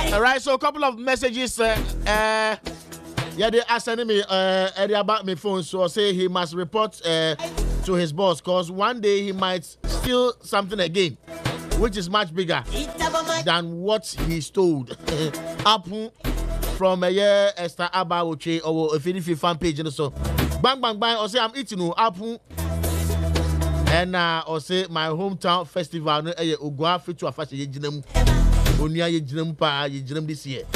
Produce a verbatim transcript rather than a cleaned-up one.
All right, so a couple of messages. Uh, uh, yeah, they are sending me uh, about my phone. So I say he must report uh, to his boss because one day he might steal something again, which is much bigger than what he stole. Up from a year, Esther Abawoche or a fifty fan page and so. Bang bang bang. Or say I'm eating no apple. And uh, or say my hometown festival no eh Ogwa Fetu Afashe Yejinem Onia Yejinem pa Yejinem this year.